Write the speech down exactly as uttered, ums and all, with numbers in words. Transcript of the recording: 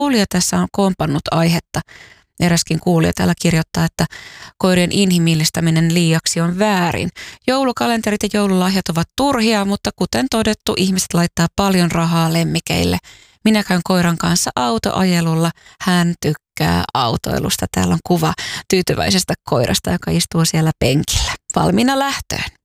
kuulija tässä on kompannut aihetta. Eräskin kuulija täällä kirjoittaa, että koirien inhimillistäminen liiaksi on väärin. Joulukalenterit ja joululahjat ovat turhia, mutta kuten todettu, ihmiset laittaa paljon rahaa lemmikeille. Minä käyn koiran kanssa autoajelulla. Hän tykkää autoilusta. Täällä on kuva tyytyväisestä koirasta, joka istuu siellä penkillä valmiina lähtöön.